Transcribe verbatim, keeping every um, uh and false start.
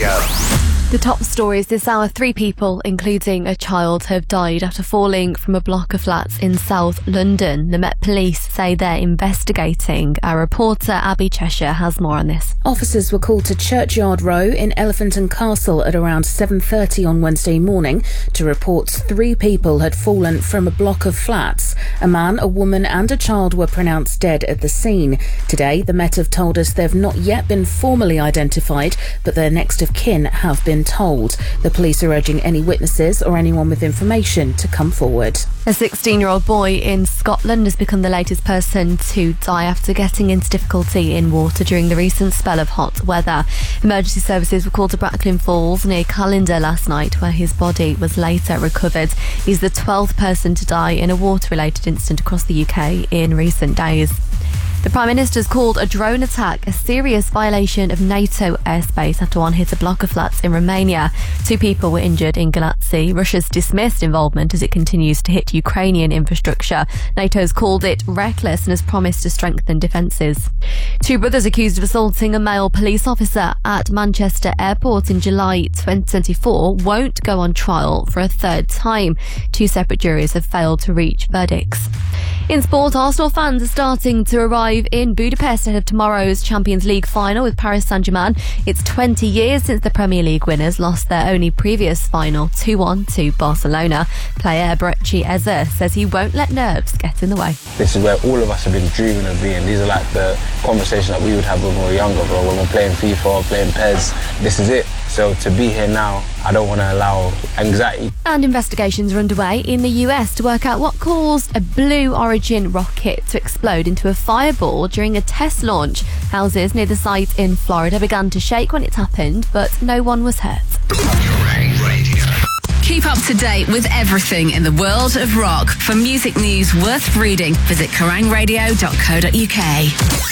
Radio. The top stories this hour: three people, including a child, have died after falling from a block of flats in South London. The Met Police say they're investigating. Our reporter Abby Cheshire has more on this. Officers were called to Churchyard Row in Elephant and Castle at around seven thirty on Wednesday morning to report three people had fallen from a block of flats. A man, a woman and a child were pronounced dead at the scene. Today, the Met have told us they've not yet been formally identified, but their next of kin have been told. The police are urging any witnesses or anyone with information to come forward. A sixteen-year-old boy in Scotland has become the latest person to die after getting into difficulty in water during the recent spell of hot weather. Emergency services were called to Bracklin Falls near Callander last night, where his body was later recovered. He's the twelfth person to die in a water-related incident across the U K in recent days. The Prime Minister's called a drone attack a serious violation of NATO airspace after one hit a block of flats in Romania. Two people were injured in Galatsi. Russia's dismissed involvement as it continues to hit Ukrainian infrastructure. NATO's called it reckless and has promised to strengthen defences. Two brothers accused of assaulting a male police officer at Manchester Airport in July twenty twenty-four won't go on trial for a third time. Two separate juries have failed to reach verdicts. In sport, Arsenal fans are starting to arrive in Budapest ahead of tomorrow's Champions League final with Paris Saint-Germain. It's twenty years since the Premier League winners lost their only previous final two one to Barcelona. Player Brechi Eze says he won't let nerves get in the way. This is where all of us have been dreaming of being. These are like the conversations that we would have when we were younger, bro, when we're playing FIFA or playing P E S. This is it. So to be here now, I don't want to allow anxiety. And investigations are underway in the U S to work out what caused a Blue Origin rocket to explode into a fireball during a test launch. Houses near the site in Florida began to shake when it happened, but no one was hurt. Keep up to date with everything in the world of rock. For music news worth reading, visit kerrang radio dot co dot uk.